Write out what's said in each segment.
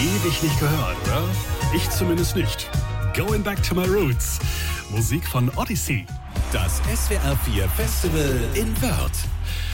ewig nicht gehört, oder? Ich zumindest nicht. Going Back to My Roots. Musik von Odyssey. Das SWR 4 Festival in Wörth.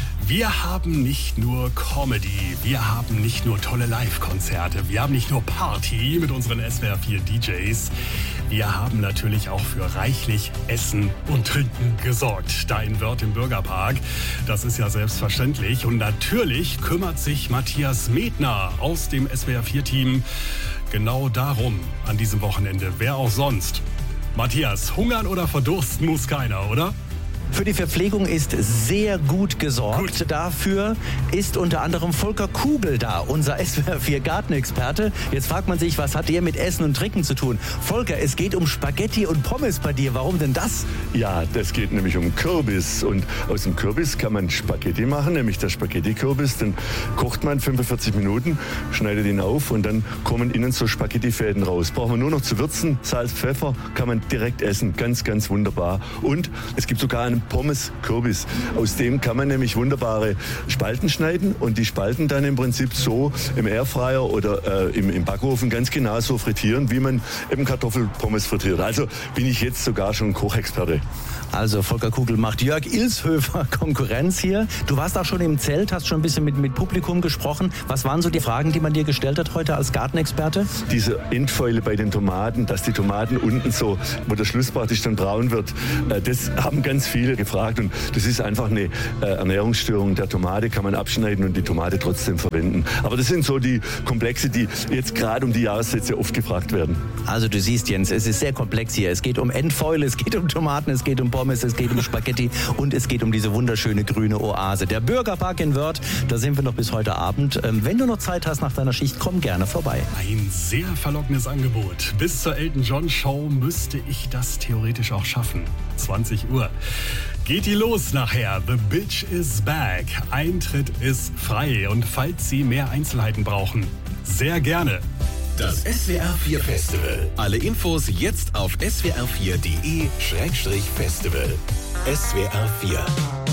Wir haben nicht nur Comedy, wir haben nicht nur tolle Live-Konzerte, wir haben nicht nur Party mit unseren SWR 4 DJs. Wir haben natürlich auch für reichlich Essen und Trinken gesorgt, da in Wörth im Bürgerpark. Das ist ja selbstverständlich. Und natürlich kümmert sich Matthias Medner aus dem SWR 4-Team genau darum an diesem Wochenende. Wer auch sonst. Matthias, hungern oder verdursten muss keiner, oder? Für die Verpflegung ist sehr gut gesorgt. Gut. Dafür ist unter anderem Volker Kugel da, unser SWR 4 Gartenexperte. Jetzt fragt man sich, was hat der mit Essen und Trinken zu tun? Volker, es geht um Spaghetti und Pommes bei dir. Warum denn das? Ja, das geht nämlich um Kürbis. Und aus dem Kürbis kann man Spaghetti machen, nämlich der Spaghetti-Kürbis. Den kocht man 45 Minuten, schneidet ihn auf und dann kommen innen so Spaghettifäden raus. Braucht man nur noch zu würzen, Salz, Pfeffer, kann man direkt essen. Ganz, ganz wunderbar. Und es gibt sogar einen Pommes-Kürbis. Aus dem kann man nämlich wunderbare Spalten schneiden und die Spalten dann im Prinzip so im Airfryer oder im Backofen ganz genau so frittieren, wie man eben Kartoffelpommes frittiert. Also bin ich jetzt sogar schon Kochexperte. Also Volker Kugel macht Jörg Ilshöfer Konkurrenz hier. Du warst auch schon im Zelt, hast schon ein bisschen mit Publikum gesprochen. Was waren so die Fragen, die man dir gestellt hat heute als Gartenexperte? Diese Endfäule bei den Tomaten, dass die Tomaten unten so, wo der Schluss praktisch dann braun wird, das haben ganz viele gefragt. Und das ist einfach eine Ernährungsstörung der Tomate, kann man abschneiden und die Tomate trotzdem verwenden. Aber das sind so die Komplexe, die jetzt gerade um die Jahreszeit sehr oft gefragt werden. Also du siehst, Jens, es ist sehr komplex hier. Es geht um Endfäule, es geht um Tomaten, es geht um Pommes, es geht um Spaghetti und es geht um diese wunderschöne grüne Oase. Der Bürgerpark in Wörth, da sind wir noch bis heute Abend. Wenn du noch Zeit hast nach deiner Schicht, komm gerne vorbei. Ein sehr verlockendes Angebot. Bis zur Elton John Show müsste ich das theoretisch auch schaffen. 20 Uhr. Geht die los nachher. The Bitch is back. Eintritt ist frei. Und falls Sie mehr Einzelheiten brauchen, sehr gerne. Das SWR 4 Festival. Alle Infos jetzt auf swr4.de/festival. SWR 4